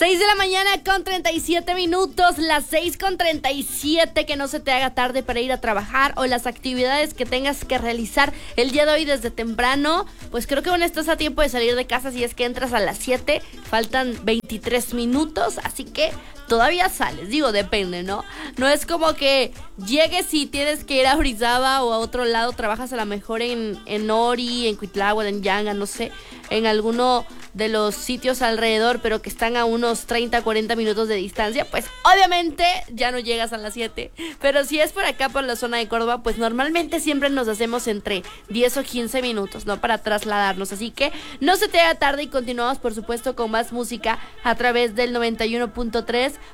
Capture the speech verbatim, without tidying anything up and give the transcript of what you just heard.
seis de la mañana con treinta y siete minutos, las seis con treinta y siete, que no se te haga tarde para ir a trabajar o las actividades que tengas que realizar el día de hoy desde temprano. Pues creo que aún estás a tiempo de salir de casa si es que entras a las siete, faltan veintitrés minutos, así que todavía sales, digo, depende, ¿no? No es como que llegues y tienes que ir a Orizaba o a otro lado, trabajas a lo mejor en, en Ori, en Cuitláhuac, en Yanga, no sé, en alguno de los sitios alrededor, pero que están a unos treinta, cuarenta minutos de distancia, pues obviamente ya no llegas a las siete. Pero si es por acá, por la zona de Córdoba, pues normalmente siempre nos hacemos entre diez o quince minutos, ¿no? Para trasladarnos, así que no se te haga tarde y continuamos, por supuesto, con más música a través del noventa y uno punto tres